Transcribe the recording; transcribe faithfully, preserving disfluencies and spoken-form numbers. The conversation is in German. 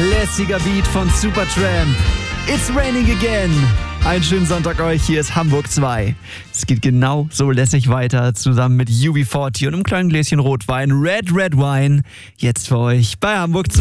Lässiger Beat von Supertramp. It's raining again. Einen schönen Sonntag euch, hier ist Hamburg zwei. Es geht genau so lässig weiter, zusammen mit U B vierzig und einem kleinen Gläschen Rotwein. Red, Red Wine. Jetzt für euch bei Hamburg zwei.